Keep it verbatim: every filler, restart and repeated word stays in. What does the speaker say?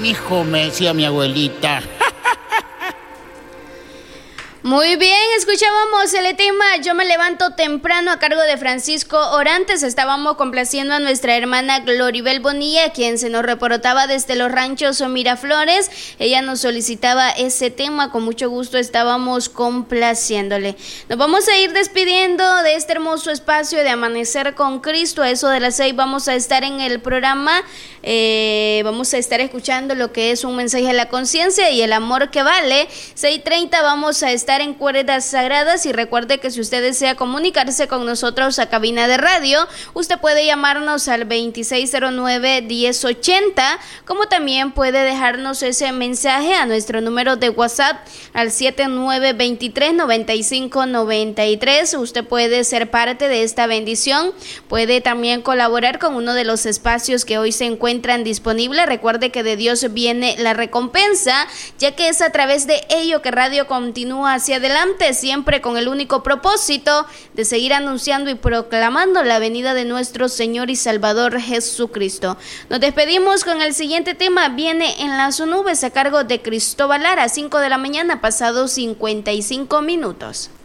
mijo, me decía mi abuelita. Muy bien, escuchábamos el tema Yo me levanto temprano a cargo de Francisco Orantes. Estábamos complaciendo a nuestra hermana Gloribel Bonilla, quien se nos reportaba desde los ranchos o Miraflores. Ella nos solicitaba ese tema, con mucho gusto estábamos complaciéndole. Nos vamos a ir despidiendo de este hermoso espacio de Amanecer con Cristo. A eso de las seis vamos a estar en el programa, eh, vamos a estar escuchando lo que es un mensaje a la conciencia y el amor que vale. seis treinta vamos a estar en Cuerdas Sagradas, y recuerde que si usted desea comunicarse con nosotros a cabina de radio, usted puede llamarnos al veintiséis cero nueve, diez ochenta, como también puede dejarnos ese mensaje a nuestro número de WhatsApp al siete nueve dos tres, nueve cinco nueve tres. Usted puede ser parte de esta bendición, puede también colaborar con uno de los espacios que hoy se encuentran disponibles. Recuerde que de Dios viene la recompensa, ya que es a través de ello que Radio continúa hacia adelante, siempre con el único propósito de seguir anunciando y proclamando la venida de nuestro Señor y Salvador Jesucristo. Nos despedimos con el siguiente tema, viene En las nubes, a cargo de Cristóbal Lara, cinco de la mañana, pasados cincuenta y cinco minutos.